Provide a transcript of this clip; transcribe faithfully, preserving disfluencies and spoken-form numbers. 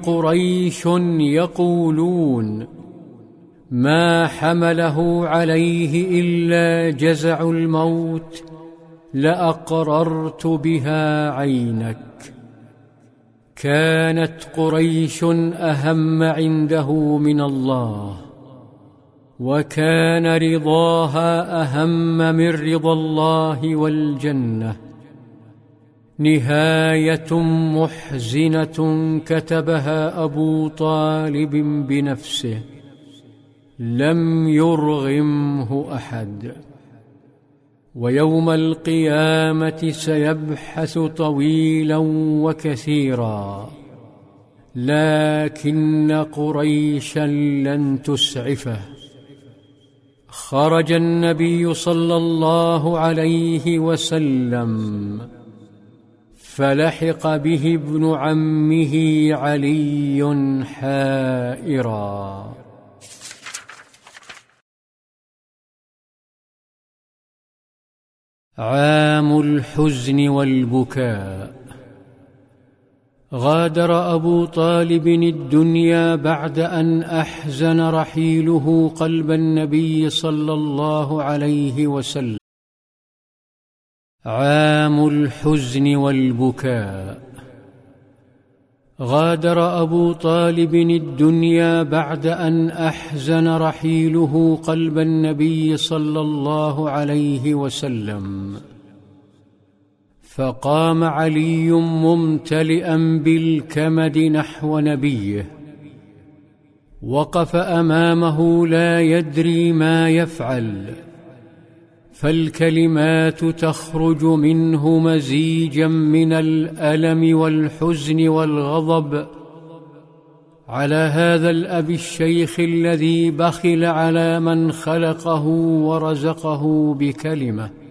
قريش يقولون: ما حمله عليه إلا جزع الموت لأقررت بها عينك. كانت قريش أهم عنده من الله، وكان رضاها أهم من رضا الله والجنة. نهاية محزنة كتبها أبو طالب بنفسه، لم يرغمه أحد. ويوم القيامة سيبحث طويلا وكثيرا، لكن قريشا لن تسعفه. خرج النبي صلى الله عليه وسلم، فلحق به ابن عمه علي حائرا. عام الحزن والبكاء. غادر أبو طالب الدنيا بعد أن أحزن رحيله قلب النبي صلى الله عليه وسلم. عام الحزن والبكاء. غادر أبو طالب الدنيا بعد أن أحزن رحيله قلب النبي صلى الله عليه وسلم، فقام علي ممتلئا بالكمد نحو نبيه. وقف أمامه لا يدري ما يفعل، فالكلمات تخرج منه مزيجا من الألم والحزن والغضب على هذا الأب الشيخ الذي بخل على من خلقه ورزقه بكلمة.